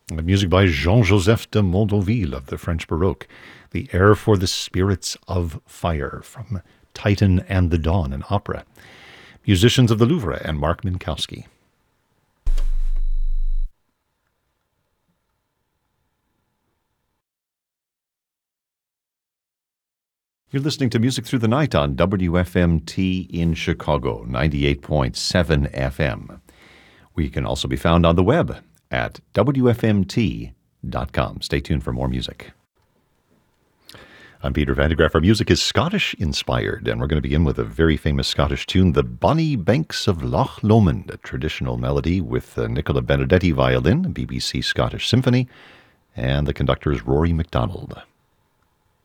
Music by Jean-Joseph de Mondonville of the French Baroque. The Air for the Spirits of Fire from Titan and the Dawn, an opera. Musicians of the Louvre and Mark Minkowski. You're listening to Music Through the Night on WFMT in Chicago, 98.7 FM. We can also be found on the web at WFMT.com. Stay tuned for more music. I'm Peter Van de Graaff. Our music is Scottish-inspired, and we're going to begin with a very famous Scottish tune, The Bonnie Banks of Loch Lomond, a traditional melody with Nicola Benedetti violin, BBC Scottish Symphony, and the conductor is Rory MacDonald.